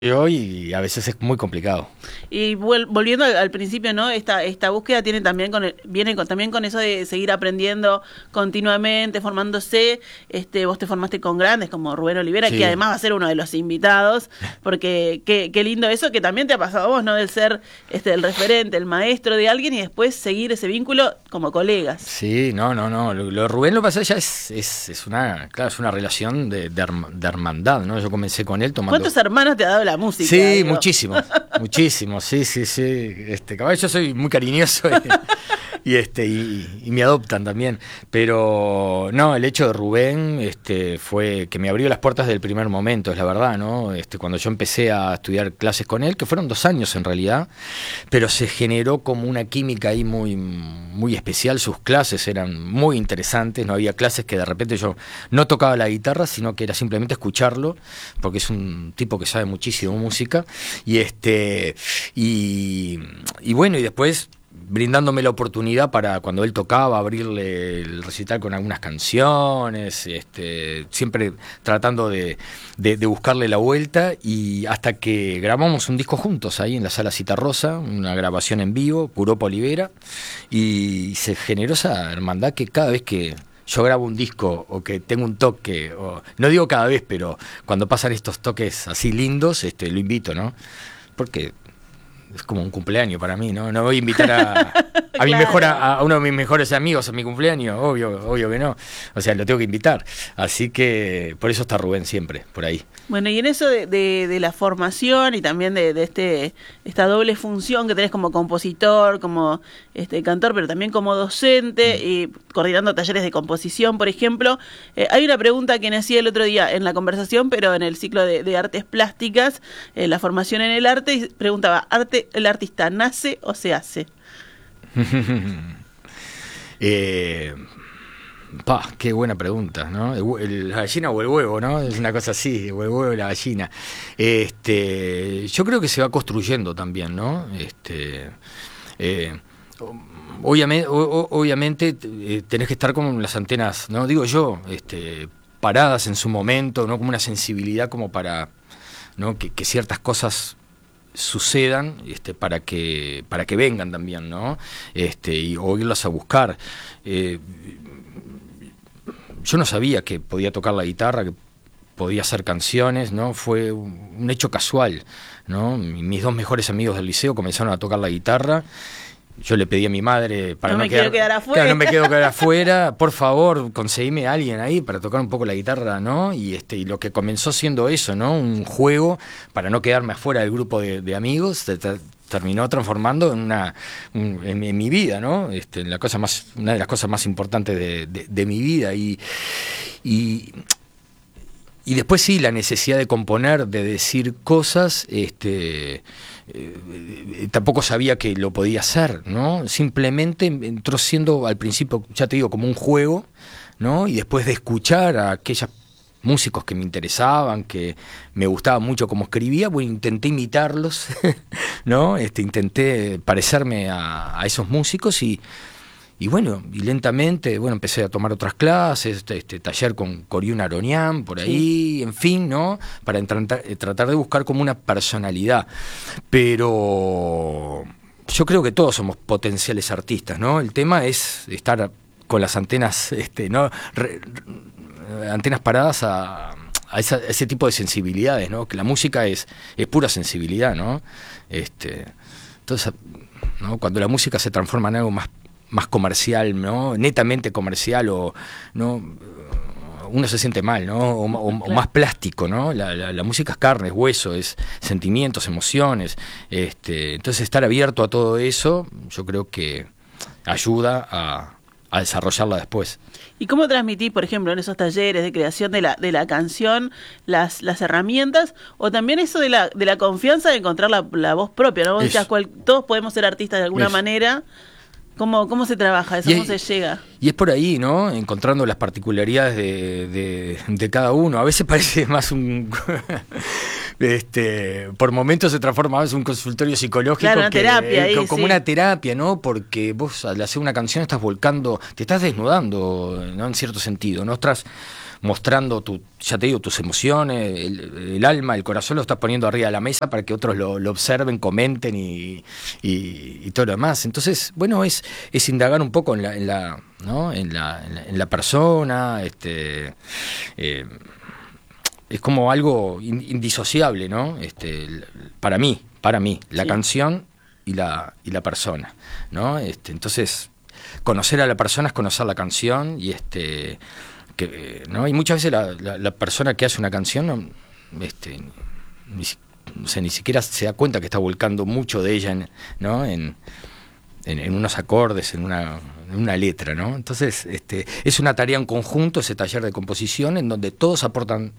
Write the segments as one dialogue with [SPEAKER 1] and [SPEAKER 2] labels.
[SPEAKER 1] Y a veces es muy complicado.
[SPEAKER 2] Y volviendo al principio, ¿no? Esta búsqueda tiene también también con eso de seguir aprendiendo continuamente, formándose. Vos te formaste con grandes como Rubén Olivera, que
[SPEAKER 1] Sí.
[SPEAKER 2] además va a ser uno de los invitados, porque qué lindo eso que también te ha pasado a vos, ¿no? Del ser el referente, el maestro de alguien y después seguir ese vínculo como colegas.
[SPEAKER 1] Sí, no. Lo de Rubén lo que pasa ya es una, claro, es una relación de hermandad, ¿no? Yo comencé con él tomando.
[SPEAKER 2] ¿Cuántos hermanos te ha dado la música?
[SPEAKER 1] Sí,
[SPEAKER 2] Digo?
[SPEAKER 1] muchísimos, sí. Capaz yo soy muy cariñoso y me adoptan también. Pero no, el hecho de Rubén fue que me abrió las puertas del primer momento, es la verdad, ¿no? Cuando yo empecé a estudiar clases con él, que fueron 2 años en realidad, pero se generó como una química ahí muy especial. Sus clases eran muy interesantes, no había clases que de repente yo no tocaba la guitarra, sino que era simplemente escucharlo, porque es un tipo que sabe muchísimo música, y bueno, y después brindándome la oportunidad para cuando él tocaba abrirle el recital con algunas canciones, siempre tratando de buscarle la vuelta, y hasta que grabamos un disco juntos ahí en la Sala Citarrosa, una grabación en vivo, Puropa Olivera, y se generó esa hermandad que cada vez que yo grabo un disco o que tengo un toque, o no digo cada vez, pero cuando pasan estos toques así lindos, lo invito, ¿no? Porque es como un cumpleaños para mí, ¿no? No voy a invitar a mi a uno de mis mejores amigos a mi cumpleaños, obvio que no. O sea, lo tengo que invitar. Así que por eso está Rubén siempre, por ahí.
[SPEAKER 2] Bueno, y en eso de la formación y también de esta doble función que tenés como compositor, como cantor, pero también como docente, y coordinando talleres de composición, por ejemplo, hay una pregunta que nací el otro día en la conversación, pero en el ciclo de artes plásticas, la formación en el arte, y preguntaba, ¿el artista nace o se hace?
[SPEAKER 1] Qué buena pregunta, ¿no? La gallina o el huevo, ¿no? Es una cosa así, o el huevo y la gallina. Yo creo que se va construyendo también, ¿no? Obviamente tenés que estar con las antenas, ¿no? Digo yo, paradas en su momento, ¿no? Como una sensibilidad como para, ¿no? Que ciertas cosas sucedan, para que vengan también, ¿no? O irlas a buscar. Yo no sabía que podía tocar la guitarra, que podía hacer canciones, ¿no? Fue un hecho casual, ¿no? Mis 2 mejores amigos del liceo comenzaron a tocar la guitarra. Yo le pedí a mi madre para
[SPEAKER 2] no me quiero quedar afuera.
[SPEAKER 1] Claro, no me quiero quedar afuera, por favor, conseguime a alguien ahí para tocar un poco la guitarra, ¿no? Y lo que comenzó siendo eso, ¿no? Un juego para no quedarme afuera del grupo de amigos, terminó transformando en mi vida, ¿no? Una de las cosas más importantes de mi vida, y después sí, la necesidad de componer, de decir cosas, tampoco sabía que lo podía hacer, ¿no? Simplemente entró siendo al principio, ya te digo, como un juego, ¿no? Y después de escuchar a aquellos músicos que me interesaban, que me gustaba mucho cómo escribía, bueno, intenté imitarlos, ¿no? Intenté parecerme a esos músicos, y bueno, y lentamente, bueno, empecé a tomar otras clases, taller con Coriún Aronian, por ahí, sí. En fin, ¿no? Para tratar de buscar como una personalidad. Pero yo creo que todos somos potenciales artistas, ¿no? El tema es estar con las antenas, ¿no? Antenas paradas a ese tipo de sensibilidades, ¿no? Que la música es pura sensibilidad, ¿no? Entonces, ¿no? Cuando la música se transforma en algo más comercial, ¿no? Netamente comercial, o no, uno se siente mal, ¿no? O más plástico, ¿no? La música es carne, es hueso, es sentimientos, emociones. Entonces estar abierto a todo eso, yo creo que ayuda a desarrollarla después.
[SPEAKER 2] ¿Y cómo transmitís, por ejemplo, en esos talleres de creación de la canción, las herramientas, o también eso de la confianza de encontrar la voz propia, ¿no? Vos decías, todos podemos ser artistas de alguna manera. ¿Cómo se trabaja eso? ¿Cómo se llega?
[SPEAKER 1] Y es por ahí, ¿no? Encontrando las particularidades de cada uno. A veces parece más por momentos se transforma a veces un consultorio psicológico.
[SPEAKER 2] Claro, una terapia ahí,
[SPEAKER 1] como una terapia, ¿no? Porque vos al hacer una canción estás volcando, te estás desnudando, ¿no? En cierto sentido, ¿no? Estás mostrando ya te digo, tus emociones, el alma, el corazón lo estás poniendo arriba de la mesa para que otros lo observen, comenten y todo lo demás. Entonces, bueno, es indagar un poco en la persona, es como algo indisociable, ¿no? Para mí, la canción y la persona, ¿no? Entonces, conocer a la persona es conocer la canción ¿no? Y muchas veces la persona que hace una canción ni siquiera se da cuenta que está volcando mucho de ella ¿no? en unos acordes, en una letra, ¿no? Entonces, es una tarea en conjunto, ese taller de composición, en donde todos aportan,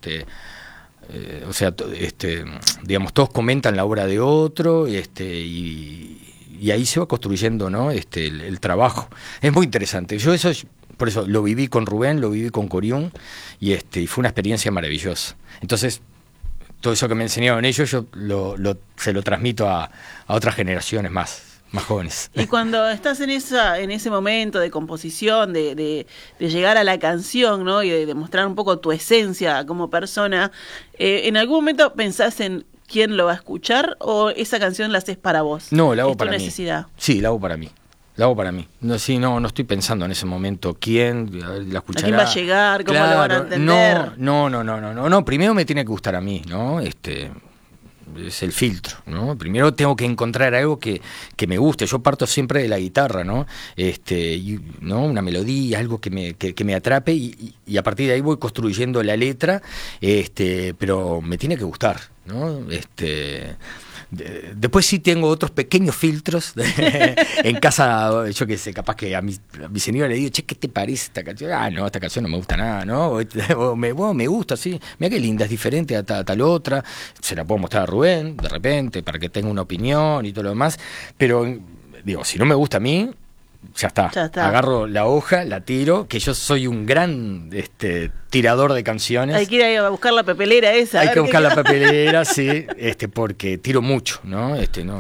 [SPEAKER 1] digamos, todos comentan la obra de otro, y ahí se va construyendo, ¿no? El trabajo. Es muy interesante. Yo por eso lo viví con Rubén, lo viví con Coriún, y fue una experiencia maravillosa. Entonces, todo eso que me enseñaron ellos, yo se lo transmito a otras generaciones más jóvenes.
[SPEAKER 2] Y cuando estás en ese momento de composición, de llegar a la canción, ¿no? Y de demostrar un poco tu esencia como persona, ¿en algún momento pensás en quién lo va a escuchar o esa canción la haces para vos?
[SPEAKER 1] No, la hago para
[SPEAKER 2] mí.
[SPEAKER 1] ¿Es tu
[SPEAKER 2] necesidad?
[SPEAKER 1] Sí, la hago para mí. La hago para mí. No estoy pensando en ese momento quién la escuchará.
[SPEAKER 2] ¿A quién va a llegar? ¿Cómo lo van a entender?
[SPEAKER 1] No. Primero me tiene que gustar a mí, ¿no? Es el filtro, ¿no? Primero tengo que encontrar algo que me guste. Yo parto siempre de la guitarra, ¿no? ¿No? Una melodía, algo que me atrape y a partir de ahí voy construyendo la letra, pero me tiene que gustar, ¿no? Después sí tengo otros pequeños filtros en casa, yo qué sé, capaz que a mi señora le digo, che, ¿qué te parece esta canción? No, esta canción no me gusta nada, ¿no? O me gusta, sí, mira qué linda, es diferente a tal otra, se la puedo mostrar a Rubén, de repente, para que tenga una opinión y todo lo demás, pero, digo, si no me gusta a mí, ya está. Agarro la hoja, la tiro, que yo soy un gran tirador de canciones.
[SPEAKER 2] Hay que ir a buscar la papelera esa.
[SPEAKER 1] Hay que buscar la papelera, sí, porque tiro mucho, ¿no?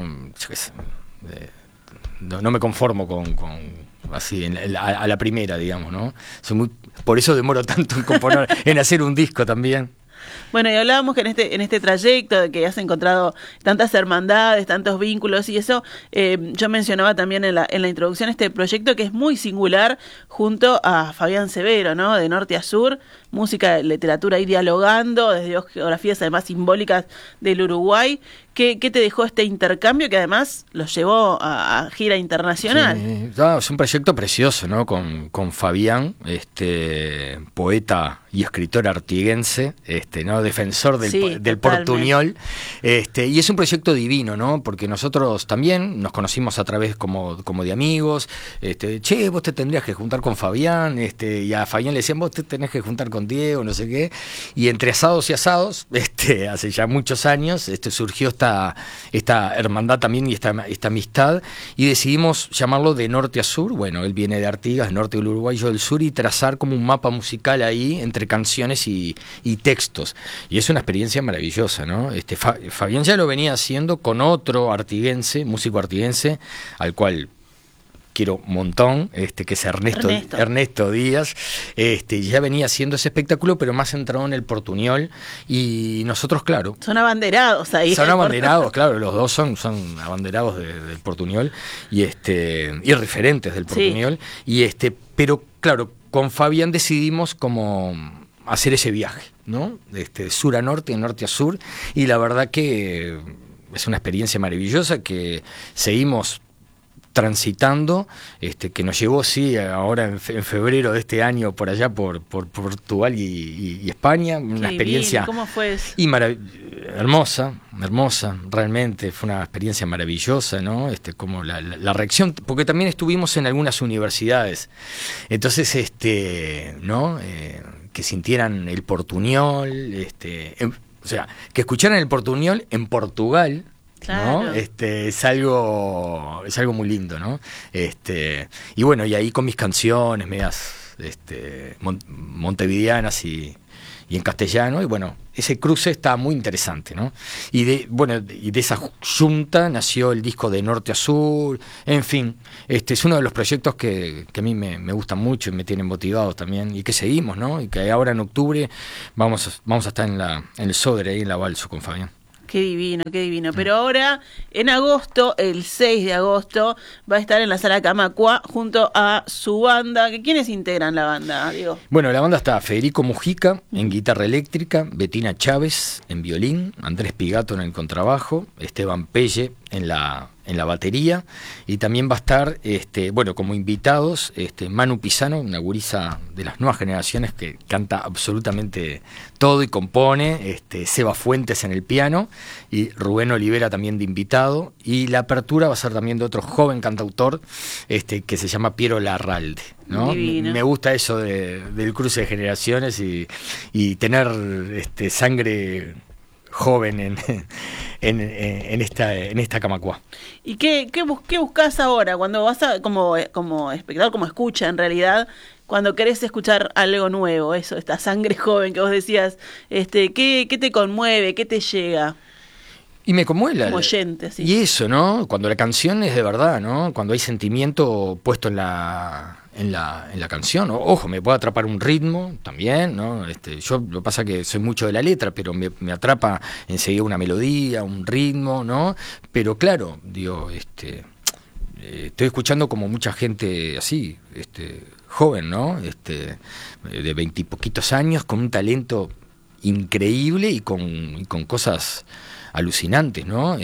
[SPEAKER 1] No me conformo con así a la primera, digamos, ¿no? Por eso demoro tanto en componer, en hacer un disco también.
[SPEAKER 2] Bueno, y hablábamos que en este trayecto de que has encontrado tantas hermandades, tantos vínculos y eso, yo mencionaba también en la introducción este proyecto que es muy singular junto a Fabián Severo, ¿no? De norte a sur, música, literatura ahí dialogando, desde geografías además simbólicas del Uruguay. ¿Qué te dejó este intercambio que además los llevó a gira internacional?
[SPEAKER 1] Sí, es un proyecto precioso, ¿no? Con Fabián, poeta y escritor artiguense, ¿no? Defensor del portuñol, y es un proyecto divino, ¿no? Porque nosotros también nos conocimos a través como de amigos, che, vos te tendrías que juntar con Fabián, y a Fabián le decían, vos te tenés que juntar con Diego, no sé qué, y entre asados y asados, hace ya muchos años, surgió esta hermandad también y esta amistad, y decidimos llamarlo de norte a sur. Bueno, él viene de Artigas, norte del Uruguay, yo del sur, y trazar como un mapa musical ahí entre canciones y textos, y es una experiencia maravillosa, ¿no? Fabián ya lo venía haciendo con otro artiguense, músico artiguense, al cual quiero un montón, que es Ernesto Díaz, ya venía haciendo ese espectáculo, pero más centrado en el portuñol, y nosotros, claro.
[SPEAKER 2] Son abanderados ahí.
[SPEAKER 1] Son abanderados, claro, los dos son abanderados del portuñol, y referentes del portuñol, pero claro, con Fabián decidimos como hacer ese viaje, ¿no? De sur a norte, de norte a sur, y la verdad que es una experiencia maravillosa que seguimos transitando, que nos llevó, sí, ahora en febrero de este año por allá por Portugal y España, una experiencia
[SPEAKER 2] bien. ¿Cómo fue eso?
[SPEAKER 1] Hermosa, realmente fue una experiencia maravillosa, ¿no? Como la reacción, porque también estuvimos en algunas universidades, entonces, ¿no? Que sintieran el portuñol, o sea, que escucharan el portuñol en Portugal. Claro. ¿No? Es algo muy lindo, ¿no? Y bueno, y ahí con mis canciones medias montevideanas y en castellano, y bueno, ese cruce está muy interesante, ¿no? Y de esa junta nació el disco de Norte a Sur, en fin, es uno de los proyectos que a mí me gustan mucho y me tienen motivados también, y que seguimos, ¿no? Y que ahora en octubre vamos a estar en el Sodre, ahí en la Balso con Fabián.
[SPEAKER 2] Qué divino, qué divino. Pero ahora, en agosto, el 6 de agosto, va a estar en la Sala Camacua junto a su banda. ¿Quiénes integran la banda, Diego?
[SPEAKER 1] Bueno, la banda está Federico Mujica en guitarra eléctrica, Betina Chávez en violín, Andrés Pigato en el contrabajo, Esteban Pelle en la batería, y también va a estar, como invitados, Manu Pisano, una gurisa de las nuevas generaciones que canta absolutamente todo y compone, Seba Fuentes en el piano, y Rubén Olivera también de invitado, y la apertura va a ser también de otro joven cantautor, que se llama Piero Larralde, ¿no? Me gusta eso del cruce de generaciones y tener sangre joven en esta Camacua.
[SPEAKER 2] ¿Y qué buscás ahora cuando vas como espectador, como escucha en realidad, cuando querés escuchar algo nuevo, eso, esta sangre joven que vos decías, qué te conmueve, qué te llega?
[SPEAKER 1] Y me conmueve
[SPEAKER 2] como oyente, sí.
[SPEAKER 1] Y eso, ¿no? Cuando la canción es de verdad, ¿no? Cuando hay sentimiento puesto en la canción. Ojo, me puede atrapar un ritmo también, ¿no? Yo lo que pasa es que soy mucho de la letra, pero me atrapa enseguida una melodía, un ritmo, ¿no? Pero claro, digo, estoy escuchando como mucha gente así, joven, ¿no? De 20 y poquitos años, con un talento increíble y con cosas alucinantes, ¿no?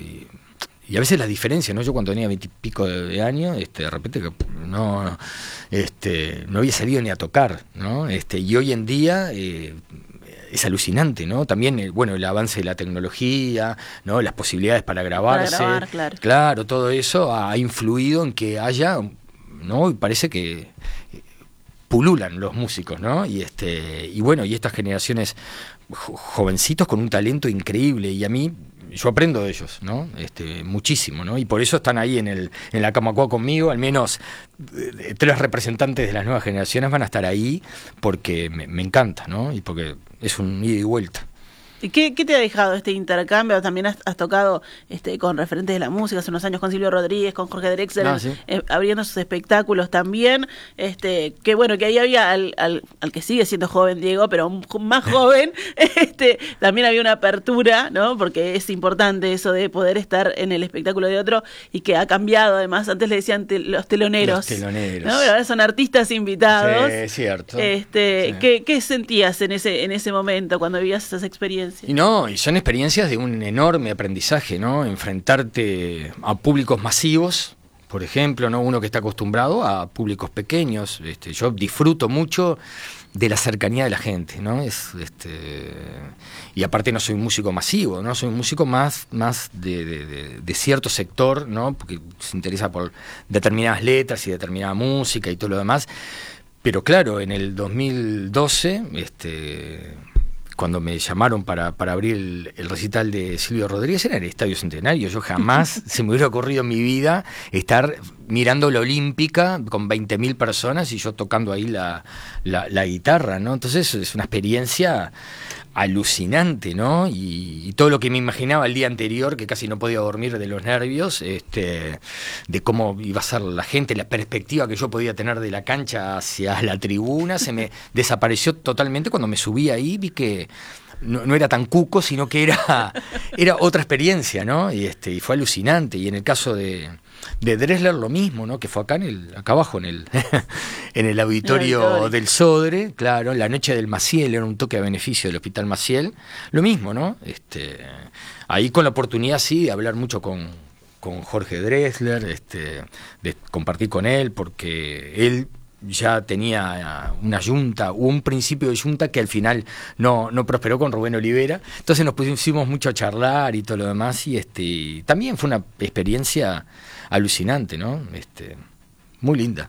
[SPEAKER 1] Y a veces la diferencia, ¿no? Yo cuando tenía 20 y pico de años, de repente no había salido ni a tocar, ¿no? Y hoy en día es alucinante, ¿no? También, el avance de la tecnología, ¿no? Las posibilidades para grabarse.
[SPEAKER 2] Para grabar,
[SPEAKER 1] claro, todo eso ha influido en que haya, ¿no? Y parece que pululan los músicos, ¿no? Y estas generaciones jovencitos con un talento increíble, y a mí yo aprendo de ellos, ¿no? Muchísimo, ¿no? Y por eso están ahí en la Camacua conmigo, al menos 3 representantes de las nuevas generaciones van a estar ahí porque me encanta, ¿no? Y porque es un ida y vuelta.
[SPEAKER 2] ¿Y qué te ha dejado este intercambio? También has tocado con referentes de la música hace unos años, con Silvio Rodríguez, con Jorge Drexler,
[SPEAKER 1] sí.
[SPEAKER 2] Abriendo sus espectáculos también. Que ahí había al que sigue siendo joven, Diego, pero más joven, también había una apertura, ¿no? Porque es importante eso de poder estar en el espectáculo de otro, y que ha cambiado además. Antes le decían los teloneros.
[SPEAKER 1] Los teloneros.
[SPEAKER 2] ¿No? Pero ahora son artistas invitados.
[SPEAKER 1] Sí, es cierto.
[SPEAKER 2] Sí. ¿Qué sentías en ese momento cuando vivías esas experiencias?
[SPEAKER 1] Y son experiencias de un enorme aprendizaje, ¿no? Enfrentarte a públicos masivos, por ejemplo, ¿no? Uno que está acostumbrado a públicos pequeños. Yo disfruto mucho de la cercanía de la gente, ¿no? Y aparte no soy un músico masivo, ¿no? Soy un músico más de cierto sector, ¿no? Porque se interesa por determinadas letras y determinada música y todo lo demás. Pero claro, en el 2012, cuando me llamaron para abrir el recital de Silvio Rodríguez, era en el Estadio Centenario. Yo jamás se me hubiera ocurrido en mi vida estar mirando la Olímpica con 20.000 personas y yo tocando ahí la guitarra, ¿no? Entonces es una experiencia alucinante, ¿no? Y todo lo que me imaginaba el día anterior, que casi no podía dormir de los nervios, de cómo iba a ser la gente, la perspectiva que yo podía tener de la cancha hacia la tribuna, se me desapareció totalmente cuando me subí ahí. Vi que no era tan cuco, sino que era otra experiencia, ¿no? Y fue alucinante. Y en el caso de Drexler lo mismo, ¿no? Que fue acá abajo en el auditorio del Sodre, claro, la noche del Maciel, era un toque a beneficio del Hospital Maciel, lo mismo, ¿no? Ahí con la oportunidad sí de hablar mucho con Jorge Drexler, de compartir con él, porque él ya tenía una yunta, un principio de yunta que al final no prosperó con Rubén Olivera. Entonces nos pusimos mucho a charlar y todo lo demás, y también fue una experiencia alucinante, ¿no? Muy linda.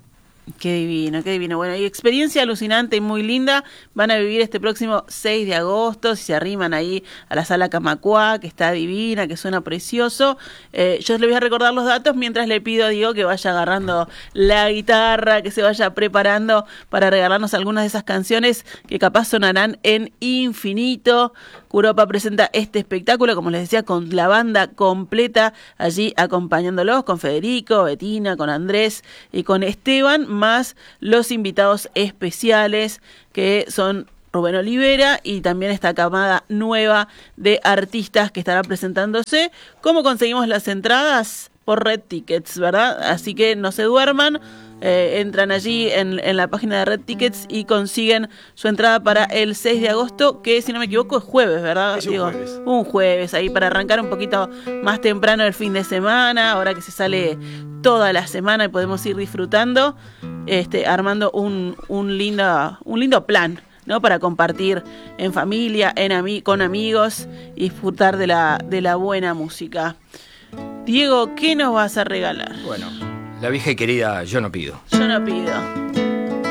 [SPEAKER 2] Qué divino, qué divino. Bueno, y experiencia alucinante y muy linda. Van a vivir este próximo 6 de agosto, si se arriman ahí a la sala Camacuá, que está divina, que suena precioso. Yo les voy a recordar los datos mientras le pido a Diego que vaya agarrando la guitarra, que se vaya preparando para regalarnos algunas de esas canciones que capaz sonarán en infinito. Curopa presenta este espectáculo, como les decía, con la banda completa allí acompañándolos, con Federico, Betina, con Andrés y con Esteban, más los invitados especiales que son Rubén Olivera y también esta camada nueva de artistas que estará presentándose. ¿Cómo conseguimos las entradas? Por Red Tickets, ¿verdad? Así que no se duerman. Entran allí en la página de Red Tickets y consiguen su entrada para el 6 de agosto, que si no me equivoco es jueves, ¿verdad?
[SPEAKER 1] Es un jueves.
[SPEAKER 2] Un jueves, ahí para arrancar un poquito más temprano el fin de semana, ahora que se sale toda la semana y podemos ir disfrutando, armando un lindo plan, ¿no? Para compartir en familia, con amigos y disfrutar de la buena música. Diego, ¿qué nos vas a regalar?
[SPEAKER 1] Bueno, la vieja y querida Yo no pido.
[SPEAKER 2] Yo no pido.